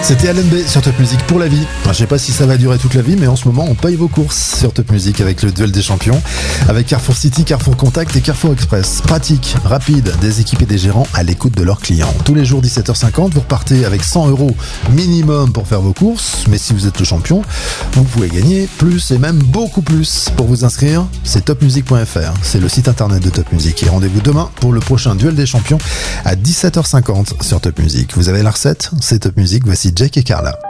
C'était LNB sur Top Music pour la vie. Je sais pas si ça va durer toute la vie, mais en ce moment, on paye vos courses sur Top Music avec le duel des champions, avec Carrefour City, Carrefour Contact et Carrefour Express. Pratique, rapide, des équipes et des gérants à l'écoute de leurs clients. Tous les jours 17h50, vous repartez avec 100 € minimum pour faire vos courses, mais si vous êtes le champion, vous pouvez gagner plus et même beaucoup plus. Pour vous inscrire, c'est topmusic.fr, c'est le site internet de Top Music. Et rendez-vous demain pour le prochain duel des champions à 17h50 sur Top Music. Vous avez la recette, c'est Top Music, voici Jake et Carla.